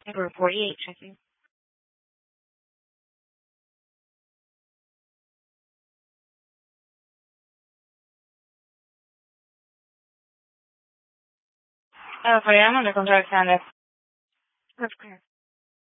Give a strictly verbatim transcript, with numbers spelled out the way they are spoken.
Number forty-eight, checking. Uh, forty, I'm under control, Alexander. That's clear.